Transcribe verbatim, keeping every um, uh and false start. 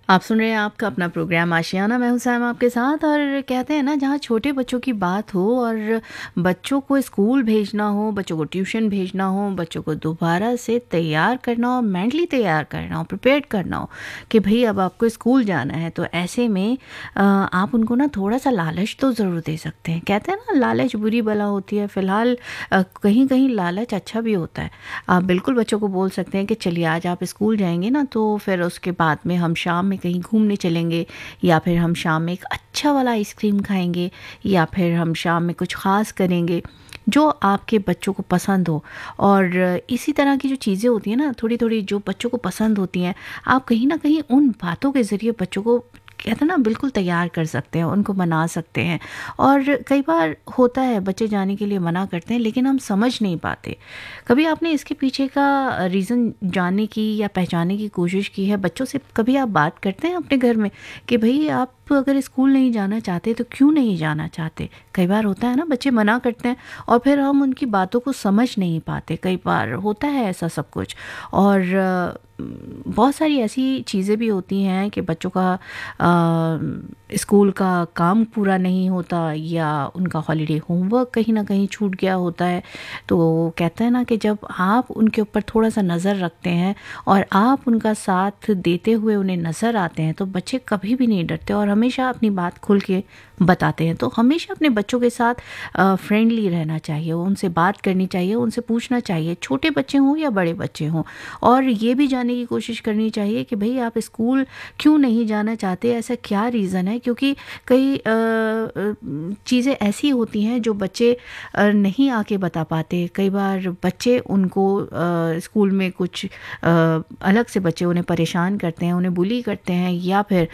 आप सुन रहे हैं आपका अपना प्रोग्राम आशियाना, मैं हूं सैम आपके साथ। और कहते हैं ना, जहाँ छोटे बच्चों की बात हो और बच्चों को स्कूल भेजना हो, बच्चों को ट्यूशन भेजना हो, बच्चों को दोबारा से तैयार करना हो, मेंटली तैयार करना हो, प्रिपेयर करना हो कि भाई अब आपको स्कूल जाना है, तो ऐसे में अ, आप उनको ना थोड़ा सा लालच तो ज़रूर दे सकते हैं। कहते हैं ना, लालच बुरी बला होती है। फ़िलहाल अ, कहीं कहीं लालच अच्छा भी होता है। आप बिल्कुल बच्चों को बोल सकते हैं कि चलिए आज आप स्कूल जाएंगे ना, तो फिर उसके बाद में हम शाम में कहीं घूमने चलेंगे, या फिर हम शाम में एक अच्छा वाला आइसक्रीम खाएंगे, या फिर हम शाम में कुछ ख़ास करेंगे जो आपके बच्चों को पसंद हो। और इसी तरह की जो चीज़ें होती हैं ना, थोड़ी थोड़ी जो बच्चों को पसंद होती हैं, आप कहीं ना कहीं उन बातों के ज़रिए बच्चों को कहते हैं ना बिल्कुल तैयार कर सकते हैं, उनको मना सकते हैं। और कई बार होता है बच्चे जाने के लिए मना करते हैं, लेकिन हम समझ नहीं पाते। कभी आपने इसके पीछे का रीज़न जानने की या पहचानने की कोशिश की है? बच्चों से कभी आप बात करते हैं अपने घर में कि भई आप अगर स्कूल नहीं जाना चाहते तो क्यों नहीं जाना चाहते? कई बार होता है ना, बच्चे मना करते हैं और फिर हम उनकी बातों को समझ नहीं पाते। कई बार होता है ऐसा सब कुछ। और अ, बहुत सारी ऐसी चीज़ें भी होती हैं कि बच्चों का अ, स्कूल का काम पूरा नहीं होता, या उनका हॉलीडे होमवर्क कहीं ना कहीं छूट गया होता है। तो कहते हैं ना कि जब आप उनके ऊपर थोड़ा सा नज़र रखते हैं और आप उनका साथ देते हुए उन्हें नज़र आते हैं, तो बच्चे कभी भी नहीं डरते और हमेशा अपनी बात खुल के बताते हैं। तो हमेशा अपने बच्चों के साथ फ्रेंडली रहना चाहिए, उनसे बात करनी चाहिए, उनसे पूछना चाहिए, छोटे बच्चे हों या बड़े बच्चे हों। और ये भी जानने की कोशिश करनी चाहिए कि भाई आप स्कूल क्यों नहीं जाना चाहते, ऐसा क्या रीज़न है। क्योंकि कई चीज़ें ऐसी होती हैं जो बच्चे अ, नहीं आके बता पाते। कई बार बच्चे उनको अ, स्कूल में कुछ अ, अलग से बच्चे उन्हें परेशान करते हैं, उन्हें बुली करते हैं, या फिर